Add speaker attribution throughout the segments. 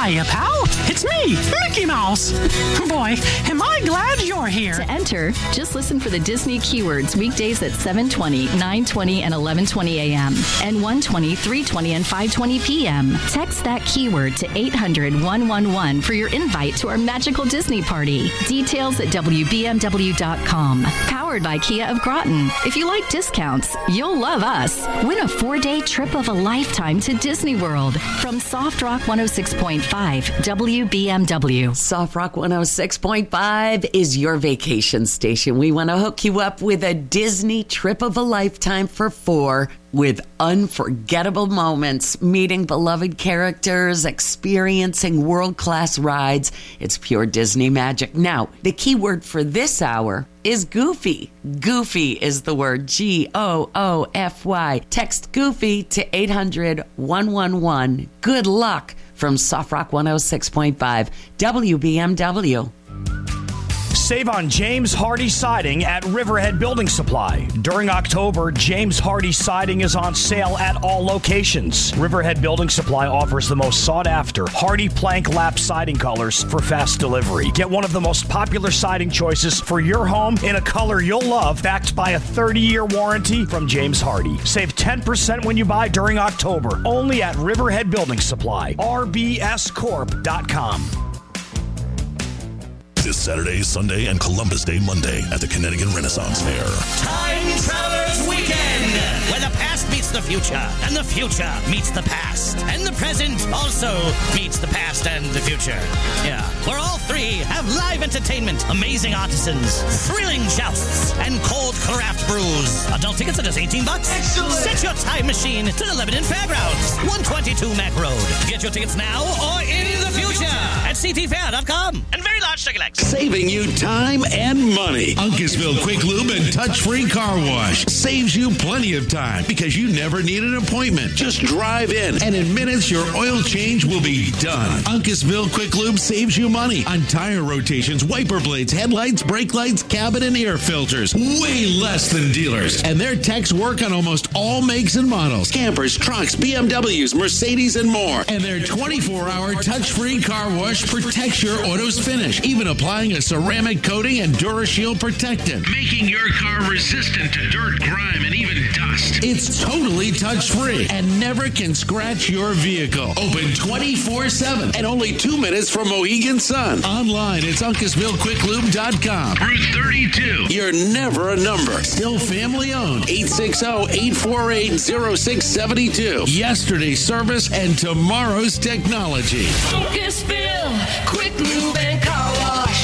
Speaker 1: Hiya, pal. It's me, Mickey Mouse. Boy, am I glad you're here.
Speaker 2: To enter, just listen for the Disney keywords weekdays at 7:20, 9:20, and 11:20 a.m. and 1:20, 3:20, and 5:20 p.m. Text that keyword to 800-111 for your invite to our magical Disney party. Details at WBMW.com. Powered by Kia of Groton. If you like discounts, you'll love us. Win a 4-day trip of a lifetime to Disney World from Soft Rock 106.5 WBMW.
Speaker 3: Soft Rock 106.5 is your vacation station. We want to hook you up with a Disney trip of a lifetime for 4 with unforgettable moments, meeting beloved characters, experiencing world-class rides. It's pure Disney magic. Now, the key word for this hour is Goofy. Goofy is the word Goofy. Text Goofy to 800-111. Good luck from Soft Rock 106.5 WBMW.
Speaker 4: Save on James Hardy Siding at Riverhead Building Supply. During October, James Hardy Siding is on sale at all locations. Riverhead Building Supply offers the most sought-after Hardy Plank Lap siding colors for fast delivery. Get one of the most popular siding choices for your home in a color you'll love, backed by a 30-year warranty from James Hardy. Save 10% when you buy during October, only at Riverhead Building Supply. rbscorp.com.
Speaker 5: This Saturday, Sunday, and Columbus Day Monday at the Connecticut Renaissance Fair.
Speaker 6: Time Travelers Weekend, where the past meets the future, and the future meets the past, and the present also meets the past and the future. Yeah, where all three have live entertainment, amazing artisans, thrilling jousts, and cold craft brews. Adult tickets are just $18. Excellent. Set your time machine to the Lebanon Fairgrounds, 122 Mac Road. Get your tickets now or in the future at ctfair.com. And very large ticket X.
Speaker 7: Saving you time and money. Uncasville Quick Lube and Touch-Free Car Wash saves you plenty of time because you never need an appointment. Just drive in, and in minutes, your oil change will be done. Uncasville Quick Lube saves you money on tire rotations, wiper blades, headlights, brake lights, cabin, and air filters. Way less than dealers. And their techs work on almost all makes and models. Campers, trucks, BMWs, Mercedes, and more. And their 24-hour touch-free car wash protects your auto's finish, even applying a ceramic coating and DuraShield protectant, making your car resistant to dirt, grime, and even dust. It's totally touch-free and never can scratch your vehicle. Open 24/7 and only 2 minutes from Mohegan Sun. Online, it's UncasvilleQuickLube.com. Route 32. You're never a number. Still family-owned. 860-848-0672. Yesterday's service and tomorrow's technology.
Speaker 8: Uncasville Quick Lube and Car Wash.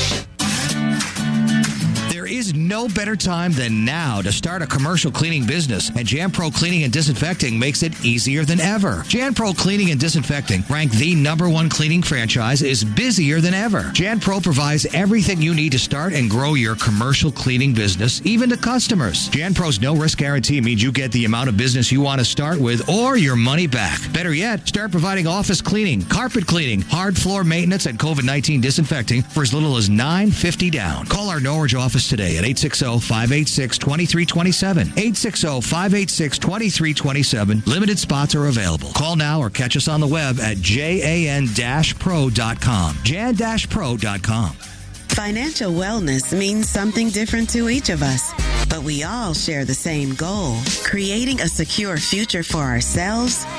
Speaker 9: There is no better time than now to start a commercial cleaning business, and JanPro Cleaning and Disinfecting makes it easier than ever. JanPro Cleaning and Disinfecting, ranked the #1 cleaning franchise, is busier than ever. JanPro provides everything you need to start and grow your commercial cleaning business, even to customers. JanPro's no-risk guarantee means you get the amount of business you want to start with or your money back. Better yet, start providing office cleaning, carpet cleaning, hard floor maintenance, and COVID-19 disinfecting for as little as $9.50 down. Call our Norwich office today at 860-586-2327. 860-586-2327. Limited spots are available. Call now or catch us on the web at jan-pro.com. jan-pro.com.
Speaker 10: Financial wellness means something different to each of us, but we all share the same goal: creating a secure future for ourselves